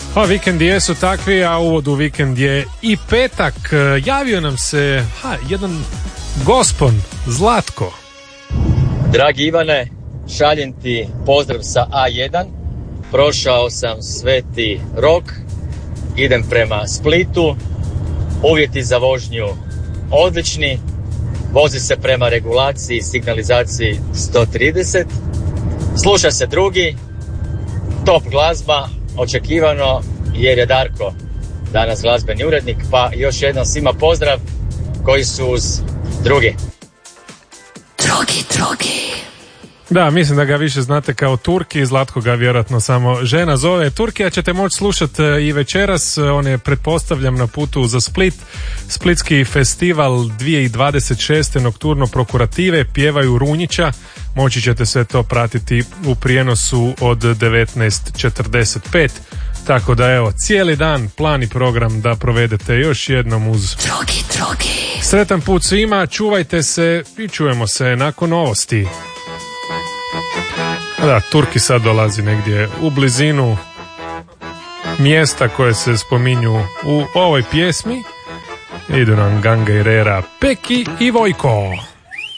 A vikendi jesu takvi, a uvod u vikend je i petak. Javio nam se jedan gospon, Zlatko. Dragi Ivane, šaljem ti pozdrav sa A1. Prošao sam Sveti Rok, idem prema Splitu. Uvjeti za vožnju odlični. Vozi se prema regulaciji i signalizaciji 130. Sluša se drugi. Top glazba, očekivano, jer je Darko danas glazbeni urednik. Pa još jednom svima pozdrav koji su uz drugi. Drugi. Da, mislim da ga više znate kao Turki, Zlatko ga vjerojatno samo žena zove Turkija. Ćete moći slušati i večeras, on je pretpostavljam na putu za Split. Splitski festival 2026. Nokturno prokurative, pjevaju Runjića. Moći ćete sve to pratiti u prijenosu od 19:45. Tako da evo, cijeli dan plan i program da provedete još jednom uz Drugi. Sretan put svima, čuvajte se i čujemo se nakon novosti. Da, Turki sad dolazi negdje u blizinu mjesta koje se spominju u ovoj pjesmi. Idu nam Ganga i Rera, Peki i Vojko.